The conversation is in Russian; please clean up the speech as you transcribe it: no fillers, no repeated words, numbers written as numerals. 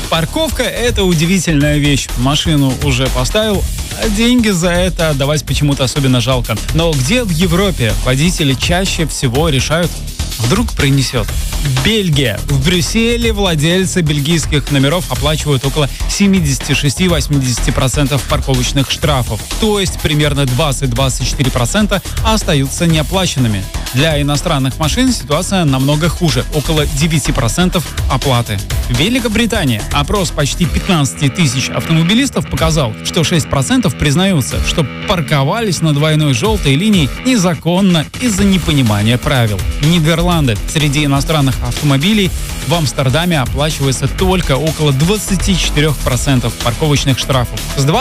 Парковка – это удивительная вещь. Машину уже поставил, а деньги за это отдавать почему-то особенно жалко. Но где в Европе водители чаще всего решают, вдруг принесет? Бельгия. В Брюсселе владельцы бельгийских номеров оплачивают около 76-80% парковочных штрафов. То есть примерно 20-24% остаются неоплаченными. Для иностранных машин ситуация намного хуже. Около 9% оплаты. Великобритания. Опрос почти 15 тысяч автомобилистов показал, что 6% признаются, что парковались на двойной желтой линии незаконно из-за непонимания правил. Нидерланды. Среди иностранных автомобилей в Амстердаме оплачивается только около 24% парковочных штрафов. С